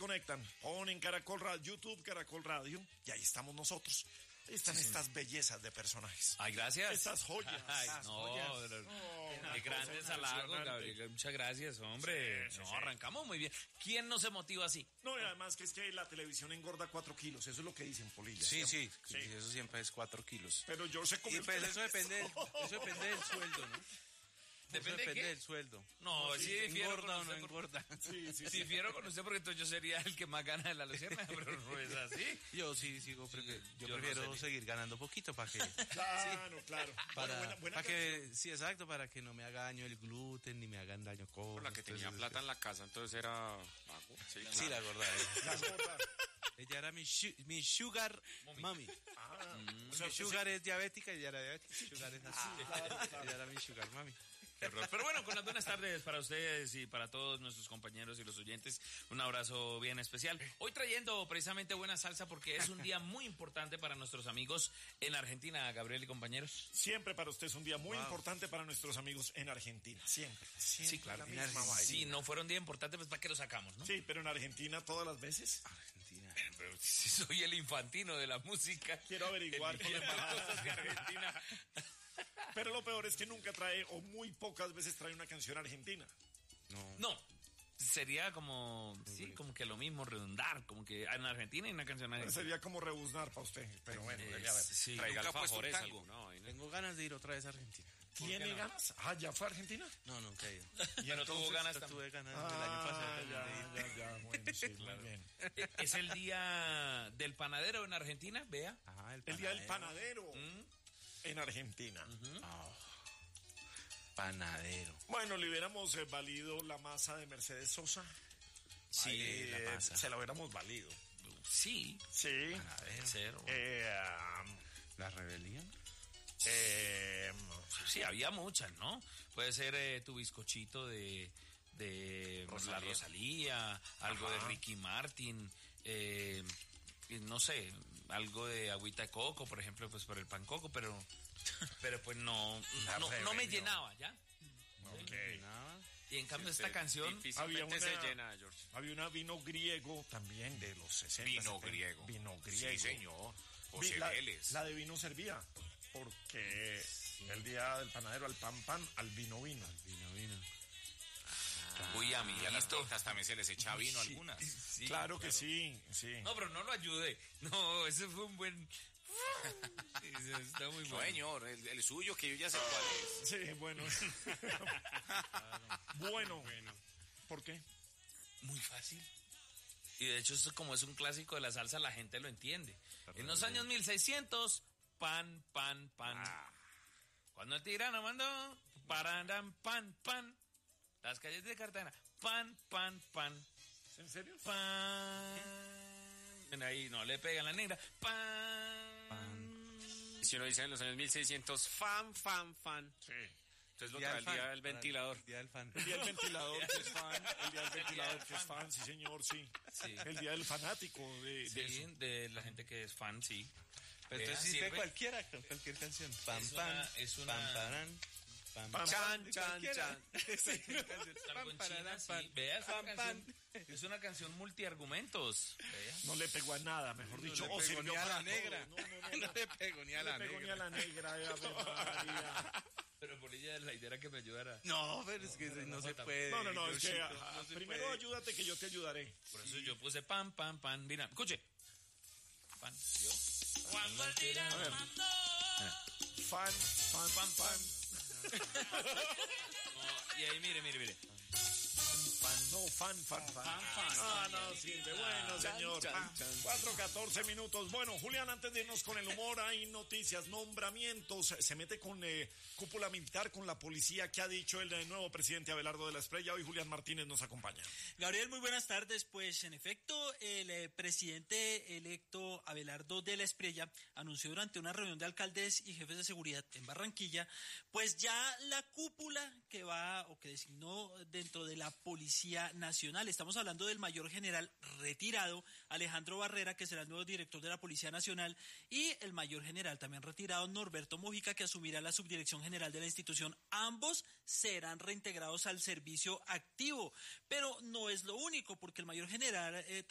conectan, ponen Caracol Radio, YouTube Caracol Radio, y ahí estamos nosotros. Ahí están estas bellezas de personajes. Ay, gracias. Estas joyas. Ay, qué grandes halagos, Gabriel. Muchas gracias, hombre. Sí. Arrancamos muy bien. ¿Quién no se motiva así? No, y además que es que la televisión engorda 4 kilos, eso es lo que dicen, Polilla. Sí, eso siempre es 4 kilos. Pero yo sé cómo... Y pues eso depende del sueldo, ¿no? ¿Depende de qué? del sueldo. No, sí difiero ¿Engorda con o no usted engorda? Sí. Difiero con usted porque entonces yo sería el que más gana de la luciérnaga, pero no es así. Yo sí sigo, porque yo no prefiero sé. seguir ganando poquito para que... Claro. Para Buena que, sí, exacto, para que no me haga daño el gluten ni me hagan daño cosas. Por la que tenía plata en la casa, entonces era vago. Sí, Sí, la gorda. La gorda. Ella era mi sugar mami. O sea, Mi sugar es diabética y ella era diabética. Sugar es así. Ella era mi sugar mami. Qué horror. Pero bueno, con las buenas tardes para ustedes y para todos nuestros compañeros y los oyentes, un abrazo bien especial. Hoy trayendo precisamente buena salsa porque es un día muy importante para nuestros amigos en Argentina, Gabriel y compañeros. siempre para usted es un día muy importante para nuestros amigos en Argentina. Siempre. Sí, claro. La misma vaina. Si no fuera un día importante, pues ¿para qué lo sacamos, no? Sí, pero en Argentina todas las veces. Argentina. Pero si soy el infantino de la música. Quiero averiguar con la embajada. cosas de Argentina. Pero lo peor es que nunca trae, o muy pocas veces trae una canción argentina. No, sería como, sí, como que lo mismo, redundar, como que en Argentina hay una canción argentina. Sería como rebuznar para usted. Pero bueno, debe haber. Sí. Traiga Nunca ha puesto un alfajores, tango. alguna vaina. Tengo ganas de ir otra vez a Argentina. ¿Tiene ganas? Ah, ¿ya fue a Argentina? No, nunca he ido. Pero tuvo ganas también. Tuve ganas del año pasado. Ya, bueno, sí, muy bien. Es el día del panadero en Argentina, vea. Ajá, El día del panadero en Argentina. Panadero. Bueno, le hubiéramos valido la masa de Mercedes Sosa. Sí, Ahí, la masa. se la hubiéramos valido. sí. Sí. Panadero. Cero. La rebelión. Sí, había muchas, ¿no? Puede ser tu bizcochito de la Rosalía, algo de Ricky Martin, no sé, algo de agüita de coco, por ejemplo, pues por el pan coco, pero pues no me llenaba, ¿ya? Ok. Y en cambio esta canción Difícilmente Había se una- llena, George. Había una vino griego también de los 60. Vino 70. griego. Vino griego. Sí, señor. José la, Vélez. la de vino servía. Porque el día del panadero al pan, al vino. Vino. uy, a mí Y a las esto. tortas también se les echa vino Sí, algunas. sí, Claro que sí. No, pero no lo ayude. No, ese fue un buen. Sí, está muy bueno. Señor, el suyo que yo ya sé cuál es. Sí, bueno. Bueno. ¿Por qué? Muy fácil. Y de hecho, eso como es un clásico de la salsa, la gente lo entiende. En los años 1600, pan. Cuando el tirano mandó, parandan, pan. Las calles de Cartagena, pan. ¿En serio? Pan. Ahí no le pegan la negra, pan. Y si uno dice en los años 1600, fan. Sí. Entonces lo trae el día del ventilador. El día del fan. El día del ventilador que es fan. El día del ventilador que es fan, sí, señor, sí. Sí. El día del fanático de Sí, eso. de la gente que es fan, sí. Pero entonces sí Sirve. de cualquier canción. Pam, Es pam. una- es una- Pam, parán. Pam, Pam, Chan. Carbochina, sí. Vea, es una canción, es una canción multiargumentos. Vea. No le pegó a nada, mejor dicho. le O pegó sirvió ni a para la negra. todo. No. No le pego ni a la No le pegó ni a negra. la negra, Ave María. Pero por ella la idea era que me ayudara. No, pero es que no se puede. No, es que Diosito, no se primero puede. ayúdate que yo te ayudaré. Por eso yo puse pan. Mira, escuche. Pan. ¿Yo? Cuando el tirano mandó. Fan. No, y ahí, mire. No, fan. Ah, no sirve. Bueno, señor. 4:14 minutos. Bueno, Julián, antes de irnos con el humor, hay noticias, nombramientos. Se mete con cúpula militar, con la policía. ¿Qué ha dicho el nuevo presidente Abelardo de la Espriella? Hoy Julián Martínez nos acompaña. Gabriel, muy buenas tardes. Pues en efecto, el presidente electo Abelardo de la Espriella anunció durante una reunión de alcaldes y jefes de seguridad en Barranquilla, pues ya la cúpula que va o que designó dentro de la Policía Nacional. Estamos hablando del mayor general retirado Alejandro Barrera, que será el nuevo director de la Policía Nacional, y el mayor general también retirado Norberto Mojica, que asumirá la subdirección general de la institución. Ambos serán reintegrados al servicio activo, pero no es lo único, porque el mayor general